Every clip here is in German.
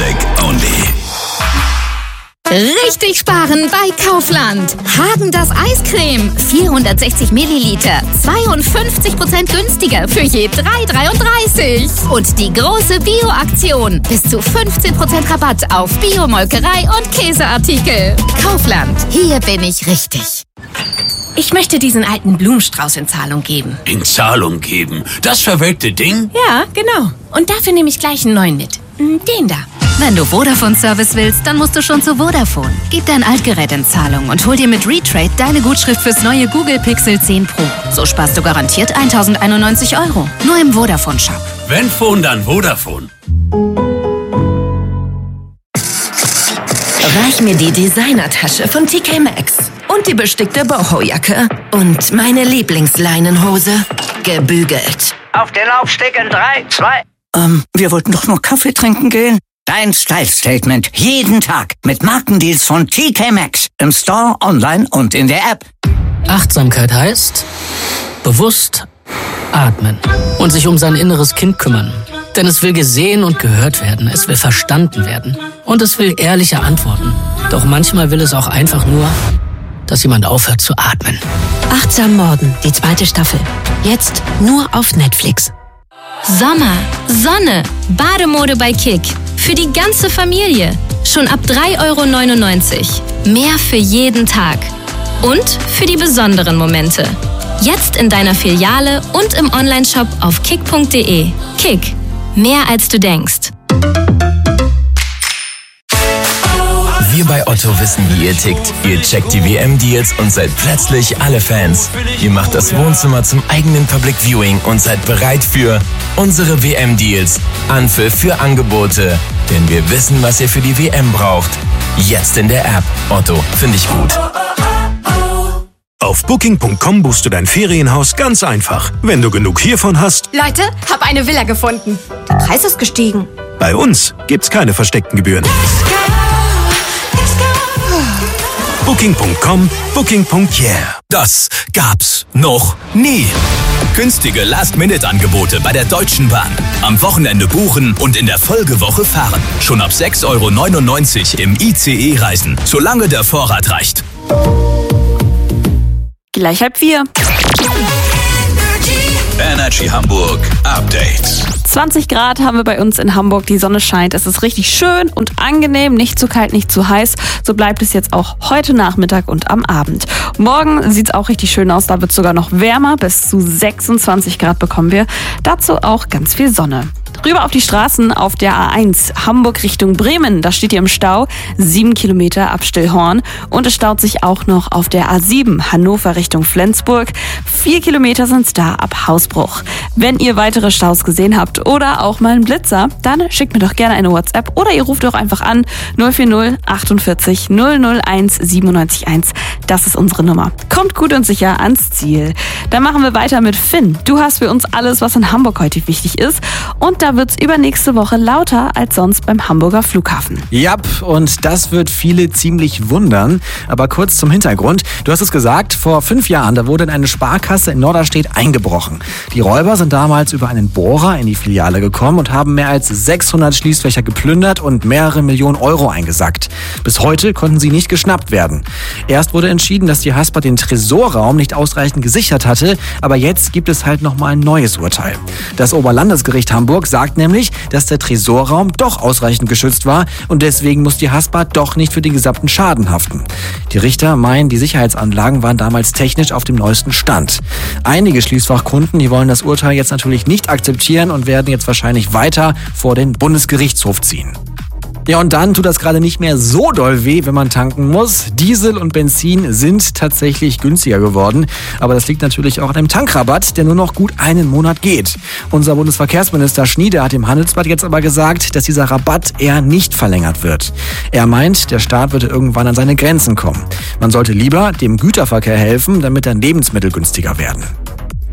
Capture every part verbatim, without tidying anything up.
Music only. Richtig sparen bei Kaufland. Häagen-Dazs Eiscreme, vierhundertsechzig Milliliter, zweiundfünfzig Prozent günstiger für je drei Euro dreiunddreißig. Und die große Bio-Aktion, bis zu fünfzehn Prozent Rabatt auf Biomolkerei und Käseartikel. Kaufland, hier bin ich richtig. Ich möchte diesen alten Blumenstrauß in Zahlung geben. In Zahlung geben? Das verwelkte Ding? Ja, genau. Und dafür nehme ich gleich einen neuen mit. Den da. Wenn du Vodafone-Service willst, dann musst du schon zu Vodafone. Gib dein Altgerät in Zahlung und hol dir mit Retrade deine Gutschrift fürs neue Google Pixel zehn Pro. So sparst du garantiert tausendeinundneunzig Euro. Nur im Vodafone-Shop. Wenn Phone, dann Vodafone. Reich mir die Designertasche von T K Maxx. Und die bestickte Boho-Jacke. Und meine Lieblingsleinenhose. Gebügelt. Auf den Laufsteg in drei, zwei... Ähm, wir wollten doch nur Kaffee trinken gehen. Dein Style-Statement. Jeden Tag. Mit Markendeals von T K Maxx. Im Store, online und in der App. Achtsamkeit heißt bewusst atmen und sich um sein inneres Kind kümmern. Denn es will gesehen und gehört werden. Es will verstanden werden. Und es will ehrliche Antworten. Doch manchmal will es auch einfach nur, dass jemand aufhört zu atmen. Achtsam Morden, die zweite Staffel. Jetzt nur auf Netflix. Sommer, Sonne, Bademode bei Kick. Für die ganze Familie. Schon ab drei Euro neunundneunzig. Mehr für jeden Tag. Und für die besonderen Momente. Jetzt in deiner Filiale und im Onlineshop auf kick punkt de. Kick. Mehr als du denkst. Wir bei Otto wissen, wie ihr tickt. Ihr checkt die W M-Deals und seid plötzlich alle Fans. Ihr macht das Wohnzimmer zum eigenen Public Viewing und seid bereit für unsere W M-Deals. Anpfiff für Angebote. Denn wir wissen, was ihr für die W M braucht. Jetzt in der App. Otto, finde ich gut. Auf Booking punkt com buchst du dein Ferienhaus ganz einfach. Wenn du genug hiervon hast... Leute, hab eine Villa gefunden. Der Preis ist gestiegen. Bei uns gibt's keine versteckten Gebühren. Booking punkt com, Booking punkt yeah. Das gab's noch nie. Günstige Last-Minute-Angebote bei der Deutschen Bahn. Am Wochenende buchen und in der Folgewoche fahren. Schon ab sechs Euro neunundneunzig im I C E-Reisen, solange der Vorrat reicht. Gleich halb vier. Energy Hamburg Update. zwanzig Grad haben wir bei uns in Hamburg, die Sonne scheint. Es ist richtig schön und angenehm, nicht zu kalt, nicht zu heiß. So bleibt es jetzt auch heute Nachmittag und am Abend. Morgen sieht es auch richtig schön aus, da wird es sogar noch wärmer, bis zu sechsundzwanzig Grad bekommen wir. Dazu auch ganz viel Sonne. Rüber auf die Straßen auf der A eins, Hamburg Richtung Bremen. Da steht ihr im Stau, sieben Kilometer ab Stillhorn. Und es staut sich auch noch auf der A sieben, Hannover Richtung Flensburg. Vier Kilometer sind's da ab Hausbruch. Wenn ihr weitere Staus gesehen habt oder auch mal einen Blitzer, dann schickt mir doch gerne eine WhatsApp oder ihr ruft doch einfach an null vier null achtundvierzig null null eins siebenundneunzig eins. Das ist unsere Nummer. Kommt gut und sicher ans Ziel. Dann machen wir weiter mit Finn. Du hast für uns alles, was in Hamburg heute wichtig ist. Und da wird's übernächste Woche lauter als sonst beim Hamburger Flughafen. Jap, und das wird viele ziemlich wundern. Aber kurz zum Hintergrund. Du hast es gesagt, vor fünf Jahren, da wurde in eine Sparkasse in Norderstedt eingebrochen. Die Räuber sind damals über einen Bohrer in die Filiale gekommen und haben mehr als sechshundert Schließfächer geplündert und mehrere Millionen Euro eingesackt. Bis heute konnten sie nicht geschnappt werden. Erst wurde entschieden, dass die Haspa den Tresorraum nicht ausreichend gesichert hatte, aber jetzt gibt es halt nochmal ein neues Urteil. Das Oberlandesgericht Hamburg sagt nämlich, dass der Tresorraum doch ausreichend geschützt war und deswegen muss die Haspa doch nicht für den gesamten Schaden haften. Die Richter meinen, die Sicherheitsanlagen waren damals technisch auf dem neuesten Stand. Einige Schließfachkunden, die wollen das Urteil jetzt natürlich nicht akzeptieren und werden jetzt wahrscheinlich weiter vor den Bundesgerichtshof ziehen. Ja, und dann tut das gerade nicht mehr so doll weh, wenn man tanken muss. Diesel und Benzin sind tatsächlich günstiger geworden. Aber das liegt natürlich auch an einem Tankrabatt, der nur noch gut einen Monat geht. Unser Bundesverkehrsminister Schnieder hat im Handelsblatt jetzt aber gesagt, dass dieser Rabatt eher nicht verlängert wird. Er meint, der Staat würde irgendwann an seine Grenzen kommen. Man sollte lieber dem Güterverkehr helfen, damit dann Lebensmittel günstiger werden.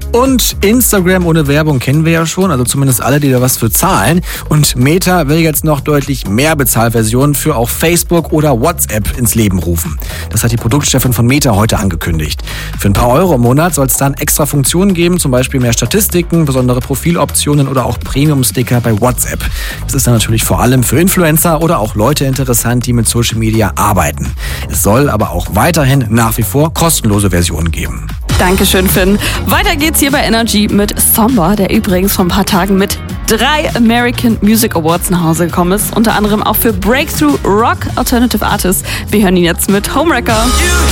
Und Instagram ohne Werbung kennen wir ja schon, also zumindest alle, die da was für zahlen. Und Meta will jetzt noch deutlich mehr Bezahlversionen für auch Facebook oder WhatsApp ins Leben rufen. Das hat die Produktchefin von Meta heute angekündigt. Für ein paar Euro im Monat soll es dann extra Funktionen geben, zum Beispiel mehr Statistiken, besondere Profiloptionen oder auch Premium-Sticker bei WhatsApp. Das ist dann natürlich vor allem für Influencer oder auch Leute interessant, die mit Social Media arbeiten. Es soll aber auch weiterhin nach wie vor kostenlose Versionen geben. Dankeschön, Finn. Weiter geht's hier bei Energy mit Somber, der übrigens vor ein paar Tagen mit drei American Music Awards nach Hause gekommen ist. Unter anderem auch für Breakthrough Rock Alternative Artist. Wir hören ihn jetzt mit Homewrecker.